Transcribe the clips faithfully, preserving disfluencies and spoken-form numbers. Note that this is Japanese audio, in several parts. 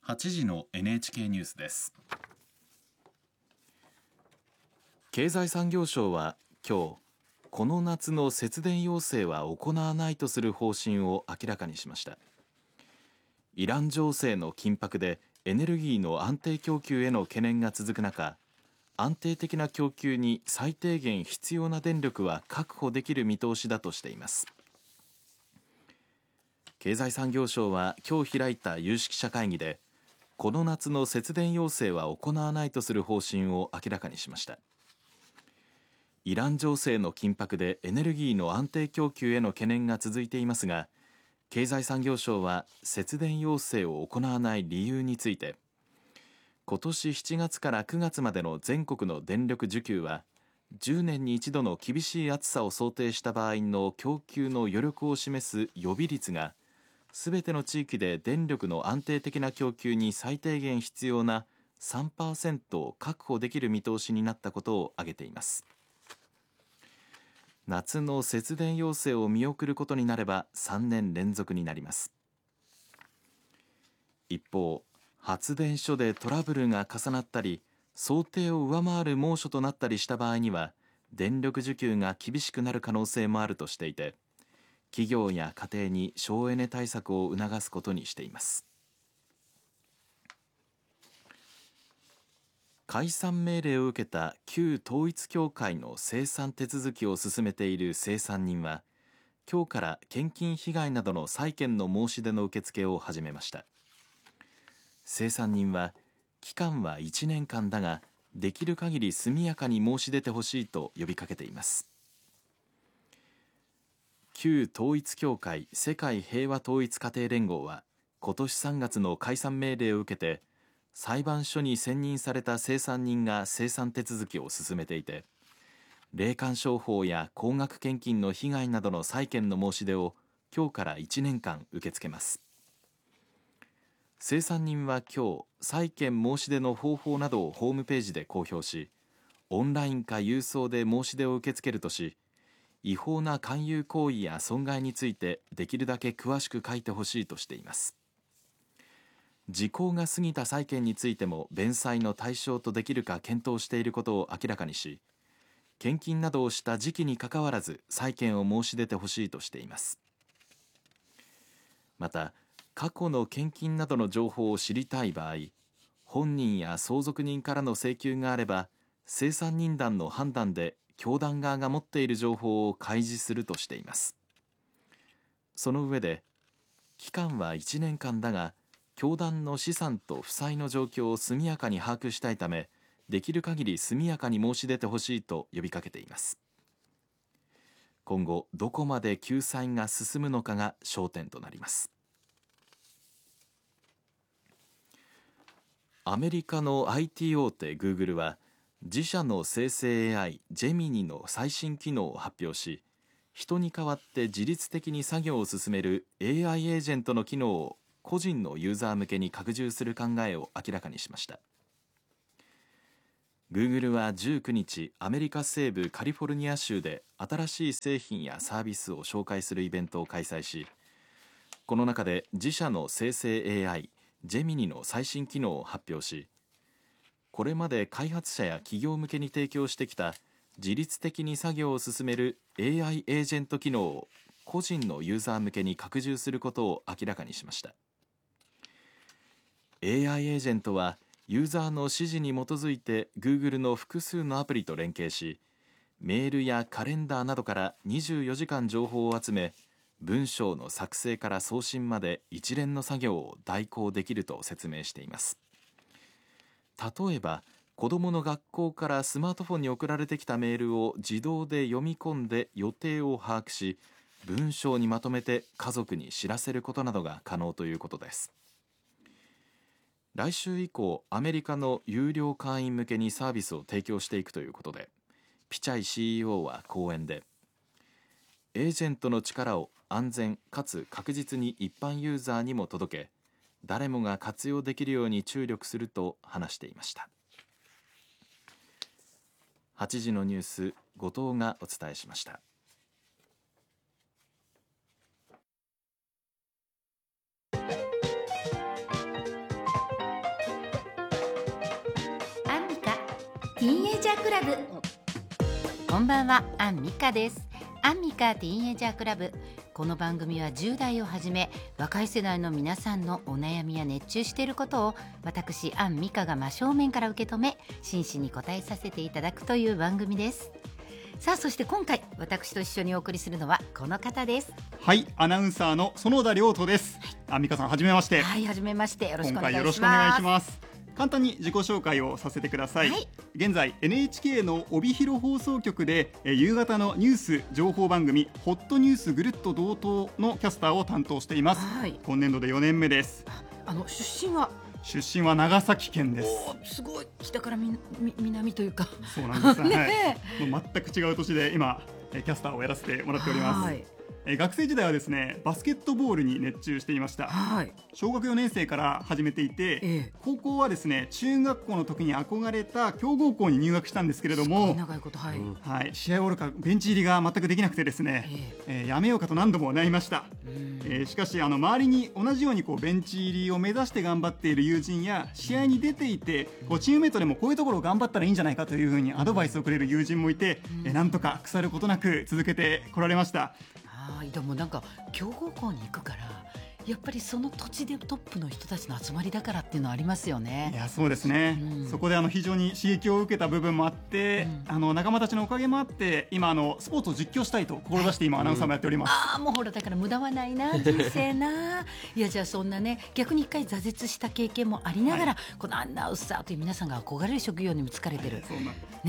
はちじの エヌエイチケー ニュースです。 経済産業省は今日、この夏の節電要請は行わないとする方針を明らかにしました。イラン情勢の緊迫でエネルギーの安定供給への懸念が続く中、安定的な供給に最低限必要な電力は確保できる見通しだとしています。経済産業省は今日開いた有識者会議で、この夏の節電要請は行わないとする方針を明らかにしました。イラン情勢の緊迫でエネルギーの安定供給への懸念が続いていますが、経済産業省は節電要請を行わない理由について、今年しちがつからくがつまでの全国の電力需給は、じゅうねんに一度の厳しい暑さを想定した場合の供給の余力を示す予備率が、すべての地域で電力の安定的な供給に最低限必要な さんパーセント を確保できる見通しになったことを挙げています。夏の節電要請を見送ることになればさんねん連続になります。一方、発電所でトラブルが重なったり、想定を上回る猛暑となったりした場合には、電力需給が厳しくなる可能性もあるとしていて、企業や家庭に省エネ対策を促すことにしています。解散命令を受けた旧統一教会の清算手続きを進めている清算人は、今日から献金被害などの債権の申し出の受付を始めました。清算人は、期間はいちねんかんだが、できる限り速やかに申し出てほしいと呼びかけています。旧統一教会世界平和統一家庭連合は、今年さんがつの解散命令を受けて、裁判所に選任された清算人が清算手続きを進めていて、霊感商法や高額献金の被害などの債権の申し出を今日からいちねんかん受け付けます。清算人は今日、債権申し出の方法などをホームページで公表し、オンラインか郵送で申し出を受け付けるとし、違法な勧誘行為や損害についてできるだけ詳しく書いてほしいとしています。時効が過ぎた債権についても弁済の対象とできるか検討していることを明らかにし、献金などをした時期にかかわらず債権を申し出てほしいとしています。また、過去の献金などの情報を知りたい場合、本人や相続人からの請求があれば、清算人団の判断で教団側が持っている情報を開示するとしています。その上で、期間はいちねんかんだが、教団の資産と負債の状況を速やかに把握したいため、できる限り速やかに申し出てほしいと呼びかけています。今後、どこまで救済が進むのかが焦点となります。アメリカの アイティー 大手グーグルは、自社の生成 エーアイ ジェミニの最新機能を発表し、人に代わって自律的に作業を進める エーアイ エージェントの機能を個人のユーザー向けに拡充する考えを明らかにしました。グーグルはじゅうくにち、アメリカ西部カリフォルニア州で新しい製品やサービスを紹介するイベントを開催し、この中で自社の生成 エーアイ ジェミニの最新機能を発表し、これまで開発者や企業向けに提供してきた自律的に作業を進める エーアイ エージェント機能を個人のユーザー向けに拡充することを明らかにしました。エーアイ エージェントはユーザーの指示に基づいて Google の複数のアプリと連携し、メールやカレンダーなどからにじゅうよじかん情報を集め、文章の作成から送信まで一連の作業を代行できると説明しています。例えば、子どもの学校からスマートフォンに送られてきたメールを自動で読み込んで予定を把握し、文章にまとめて家族に知らせることなどが可能ということです。来週以降、アメリカの有料会員向けにサービスを提供していくということで、ピチャイ シーイーオー は講演で、エージェントの力を安全かつ確実に一般ユーザーにも届け、誰もが活用できるように注力すると話していました。はちじのニュース、後藤がお伝えしました。 ティーンエイジャークラブ。こんばんは、アンミカです。アンミカティーンエイジャークラブ。この番組はじゅう代をはじめ若い世代の皆さんのお悩みや熱中していることを私アンミカが真正面から受け止め真摯に答えさせていただくという番組です。さあ、そして今回私と一緒にお送りするのはこの方です。 はい、アナウンサーの園田亮斗です。アンミカさん、はじめまして。 はい、はじめまして。よろしくお願いします。 今回よろしくお願いします。簡単に自己紹介をさせてください、はい、現在 エヌエイチケー の帯広放送局でえ夕方のニュース情報番組ホットニュースぐるっと同等のキャスターを担当しています、はい、今年度でよねんめです。 あの出身は出身は長崎県です。 おすごい、北からみみ南というか。 そうなんです、ね、はい、もう全く違う年で今キャスターをやらせてもらっております。はい、学生時代はですね、バスケットボールに熱中していました、はい、小学よねん生から始めていて、ええ、高校はですね、中学校の時に憧れた強豪校に入学したんですけれども、 長いこと、はい、 はい、試合終わるかベンチ入りが全くできなくてですね、えええー、やめようかと何度も悩みました、えー、しかしあの周りに同じようにこうベンチ入りを目指して頑張っている友人や試合に出ていてこうチームメイトでもこういうところを頑張ったらいいんじゃないかというふうにアドバイスをくれる友人もいて、えー、なんとか腐ることなく続けてこられました。 あ、でもなんか強豪校に行くからやっぱりその土地でトップの人たちの集まりだからっていうのはありますよね。 いや、そうですね、うん、そこであの非常に刺激を受けた部分もあって、うん、あの仲間たちのおかげもあって今あのスポーツを実況したいと志して今アナウンサーもやっております、 うん、ああ、もうほら、だから無駄はないな人生ないや、じゃあそんなね、逆に一回挫折した経験もありながら、はい、このアナウンサーという皆さんが憧れる職業にも疲れてる、はい、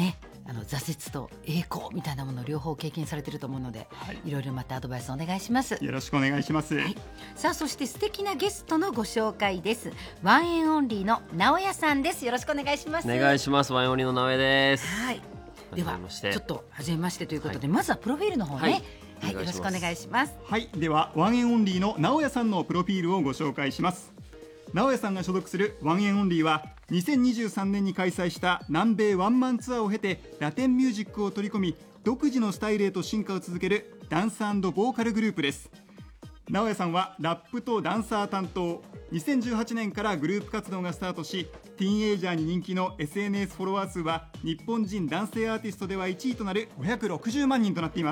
ね、あの挫折と栄光みたいなものを両方経験されていると思うので、はい、いろいろまたアドバイスお願いします。 よろしくお願いします、はい、 さあ、そして素敵なゲストのご紹介です。ワンエンオンリーの直哉さんです。よろしくお願いします。 お願いします。ワンエンオンリーの直哉です。 はい、ではちょっと初めましてということで、はい、まずはプロフィールの方ね、はいはい、よろしくお願いします。 はい、ではワンエンオンリーの直哉さんのプロフィールをご紹介します。直哉さんが所属するワンエンオンリーはにせんにじゅうさんねんに開催した南米ワンマンツアーを経てラテンミュージックを取り込み独自のスタイルへと進化を続けるダンス&ボーカルグループです。直哉さんはラップとダンサー担当。にせんじゅうはちねんからグループ活動がスタートし、ティーンエイジャーに人気の エスエヌエス フォロワー数は日本人男性アーティストではいちいとなるごひゃくろくじゅうまんにんとなっています。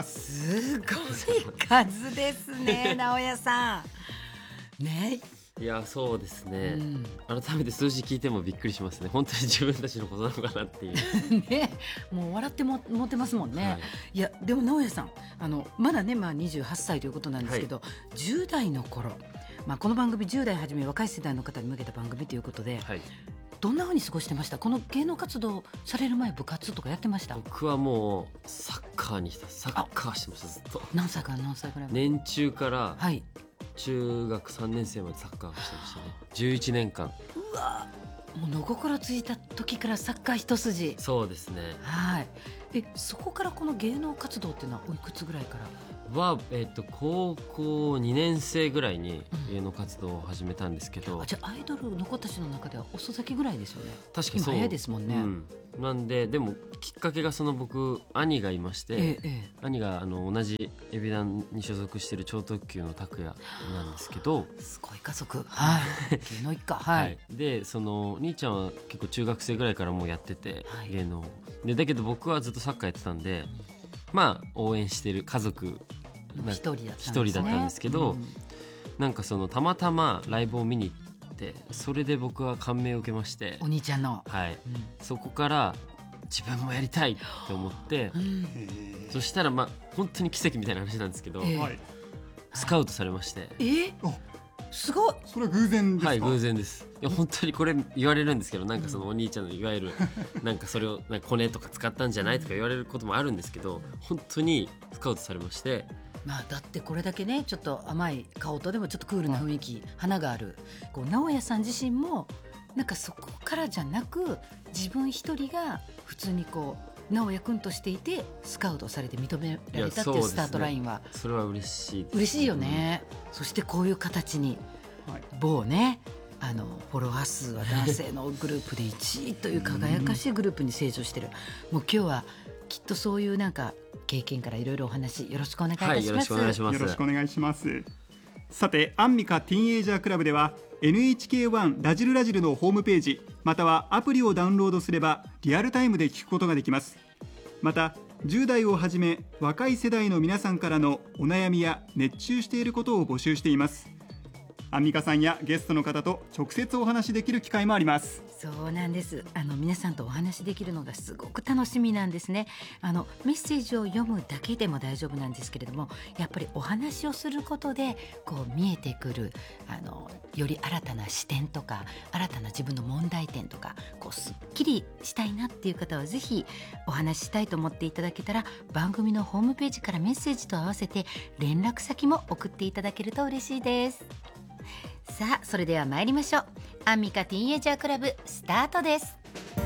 すごい数ですね直哉さんね。 いや、そうですね、うん、改めて数字聞いてもびっくりしますね。本当に自分たちのことなのかなっていうね、もう笑っても持ってますもんね、はい、いやでも直哉さん、あのまだね、まあ、にじゅうはっさいということなんですけど、はい、じゅう代の頃、まあ、この番組じゅう代はじめ若い世代の方に向けた番組ということで、はい、どんな風に過ごしてました？この芸能活動される前、部活とかやってました？ 僕はもうサッカーにしたサッカーしてました。ずっと何歳から何歳ぐらいまで？ 年中から中学さんねん生までサッカーをしてましたね。じゅういちねんかん。 うわ、もうの心ついた時からサッカー一筋。 そうですね、 はい。でそこからこの芸能活動っていうのはおいくつぐらいからは、えー、と高校にねん生ぐらいに芸能活動を始めたんですけど、 うん、あ、じゃあアイドルの子たちの中では遅咲きぐらいですよね。 確かにそう、 今早いですもんね、うん、 なんででもきっかけがその僕兄がいまして、ええ、兄があの同じエビダンに所属している超特急の拓也なんですけど、 すごい家族、はい、芸能一家、はいはい、 でその兄ちゃんは結構中学生ぐらいからもうやってて、はい、芸能で、だけど僕はずっとサッカーやってたんで、うん、まあ応援してる家族一人だったんですね。 一人だったんですけど、うん、なんかそのたまたまライブを見に行って、それで僕は感銘を受けまして、 お兄ちゃんの、 はい、うん、そこから自分もやりたいって思って、うん、そしたらまあ本当に奇跡みたいな話なんですけど、えー、スカウトされまして、 えー、すごい。 それは偶然ですか？ はい、偶然です。いや本当にこれ言われるんですけど、なんかそのお兄ちゃんのいわゆるなんかそれをなんかコネとか使ったんじゃないとか言われることもあるんですけど、本当にスカウトされまして、 まあ、だってこれだけね、ちょっと甘い顔とでもちょっとクールな雰囲気、花があるこう直哉さん自身もなんかそこからじゃなく、自分一人が普通にこう直哉くんとしていてスカウトされて認められたっていうスタートラインは、 それは嬉しいです。 嬉しいよね、うん、そしてこういう形に某ね、あのフォロワー数は男性のグループでいちいという輝かしいグループに成長してる。もう今日はきっとそういうなんか経験からいろいろお話よろしくお願いいたします。 はい、よろしくお願いします。 よろしくお願いします。さて、アンミカティーンエイジャークラブではエヌエイチケーワン ラジルラジルのホームページまたはアプリをダウンロードすればリアルタイムで聞くことができます。またじゅう代をはじめ若い世代の皆さんからのお悩みや熱中していることを募集しています。アンミカさんやゲストの方と直接お話しできる機会もあります。 そうなんです。あの皆さんとお話しできるのがすごく楽しみなんですね。あのメッセージを読むだけでも大丈夫なんですけれども、やっぱりお話をすることでこう見えてくるあのより新たな視点とか新たな自分の問題点とかこうすっきりしたいなっていう方はぜひお話ししたいと思っていただけたら番組のホームページからメッセージと合わせて連絡先も送っていただけると嬉しいです。さあそれでは参りましょう。アンミカティーンエイジャークラブスタートです。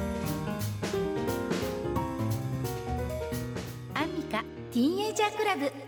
アンミカティーンエイジャークラブ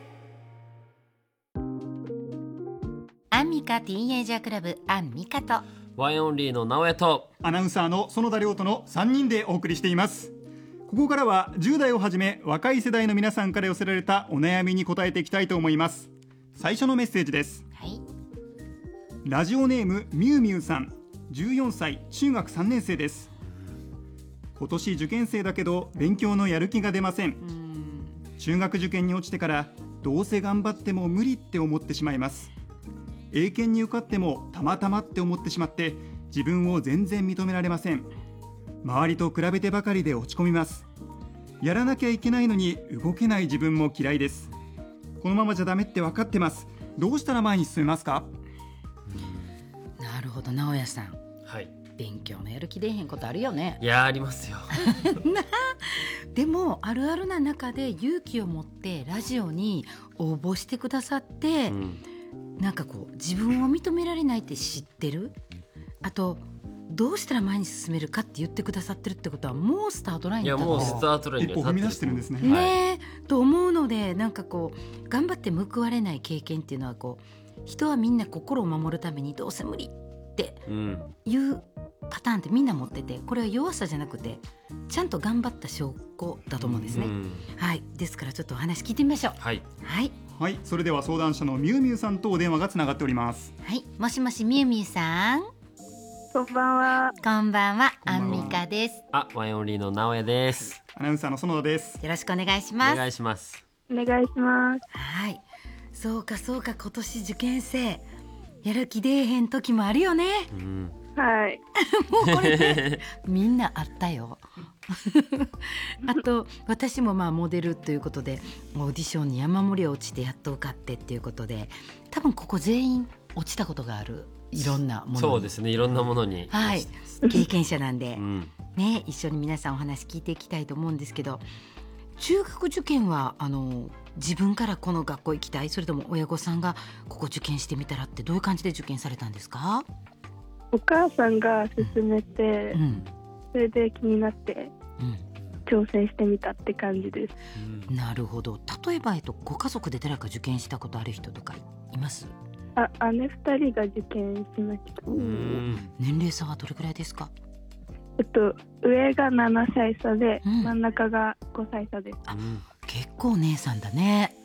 アンミカティーンエイジャークラブアンミカとワンエンオンリーの直哉とアナウンサーの園田亮とのさんにんでお送りしています。ここからはじゅう代をはじめ若い世代の皆さんから寄せられたお悩みに答えていきたいと思います。最初のメッセージです。 はい、 ラジオネームみゆみゆさん、じゅうよんさい、中学さんねん生です。今年受験生だけど勉強のやる気が出ません。中学受験に落ちてからどうせ頑張っても無理って思ってしまいます。英検に受かってもたまたまって思ってしまって自分を全然認められません。周りと比べてばかりで落ち込みます。やらなきゃいけないのに動けない自分も嫌いです。このままじゃダメって分かってます。どうしたら前に進めますか？ なるほど、直哉さん、 はい、 勉強のやる気出えへんことあるよね。 いやありますよでもあるあるな中で勇気を持ってラジオに応募してくださって、うん、なんかこう自分を認められないって知ってる、あとどうしたら前に進めるかって言ってくださってるってことはもうスタートラインに立ってる。 いやもうスタートラインに一歩踏み出してるんですね。 ねえ、と思うので、なんかこう頑張って報われない経験っていうのはこう人はみんな心を守るためにどうせ無理っていうパターンってみんな持ってて、これは弱さじゃなくてちゃんと頑張った証拠だと思うんですね、うん、はい、ですからちょっとお話聞いてみましょう。 はい、 はいはい、それでは相談者のみゆみゆさんとお電話がつながっております。 はい、もしもしみゆみゆさん、 こんばんは。 こんばんは、アンミカです。 あ、ワンエンオンリーの直哉です。 アナウンサーの園田です。 よろしくお願いします。 お願いします。 お願いします。 はい、そうかそうか、今年受験生やる気出えへん時もあるよね、 うん、 はい。 もうこれねみんなあったよあと私もまあモデルということでオーディションに山盛り落ちてやっと受かってっていうことで、多分ここ全員落ちたことがある、いろんなものに。 そうですね、いろんなものに、 はい、経験者なんで、 うんね、一緒に皆さんお話聞いていきたいと思うんですけど、中学受験はあの自分からこの学校行きたい、それとも親御さんがここ受験してみたらってどういう感じで受験されたんですか？ お母さんが勧めて、うん、それで気になって、うん、挑戦してみたって感じです、 うん、なるほど。例えば、えっと、ご家族で誰か受験したことある人とかいます？ あ、姉二人が受験しました。 うん、年齢差はどれくらいですか？ えっと、上がななさい差で、うん、真ん中がごさい差です。 あ、結構姉さんだね。